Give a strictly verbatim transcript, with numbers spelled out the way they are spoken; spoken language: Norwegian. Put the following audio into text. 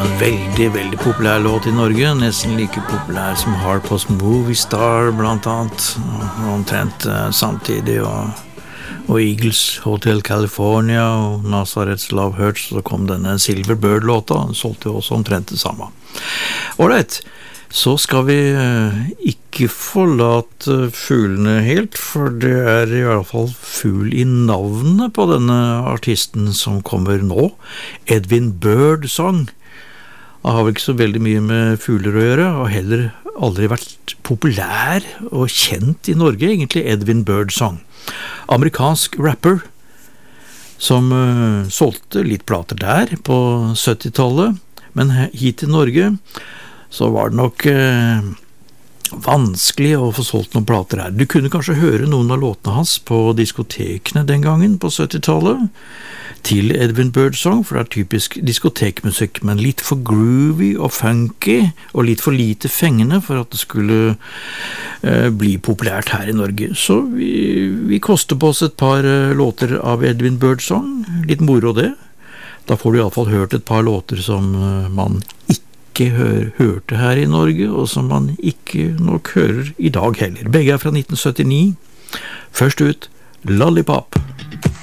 en veldig, veldig populær låt i Norge, nesten like populær som Harpo's Movie Star, blant annet, omtrent uh, samtidig, og, og Eagles Hotel California, og Nazareth's Love Hurts, så kom denne Silver Bird-låta, den solgte jo også omtrent det samme. Alright, så skal vi uh, ikke forlate fuglene helt, for det er i hvert fall fugl i navnet på denne artisten som kommer nå, Edvin Birdsong. Han har vel ikke så veldig mye med fugler å gjøre, og heller aldri vært populær og kjent i Norge, egentlig Edvin Birdsong. Amerikansk rapper, som uh, solgte litt plater der på syttitallet, men hit til Norge så var det nok eh, vanskelig å få solgt noen plater her. Du kunne kanskje høre noen av låtene hans på diskotekene den gangen, på syttitallet, til Edvin Birdsong, for det er typisk diskotekmusikk, men litt for groovy og funky, og litt for lite fengende for at det skulle eh, bli populært her i Norge. Så vi, vi koster på oss et par eh, låter av Edvin Birdsong, litt moro det. Da får du i alle fall hørt et par låter som eh, man ikke ikke hør, hørte her i Norge, og som man ikke nok hører i dag heller. Begge er fra nitten syttini. Først ut, Lollipop.